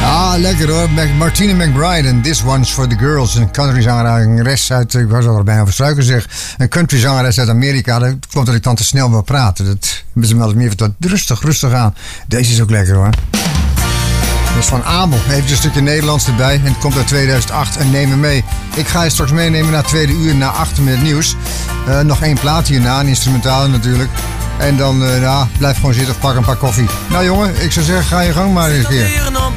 Ah, lekker hoor. Martina McBride en This One's for the Girls. Een countryzangeres uit, ik was al er bijna over struiken zeg. Een countryzangeres uit Amerika. Dat komt dat ik dan te snel wil praten. Dat hebben ze me altijd meer verteld. Rustig aan. Deze is ook lekker hoor. Dat is van Abel. Even een stukje Nederlands erbij. En het komt uit 2008 en neem me mee. Ik ga je straks meenemen naar het tweede uur, na 8 met het nieuws. Nog 1 plaat hierna, een instrumentale natuurlijk. En dan blijf gewoon zitten of pak een paar koffie. Nou jongen, ik zou zeggen, ga je gang maar eens een keer.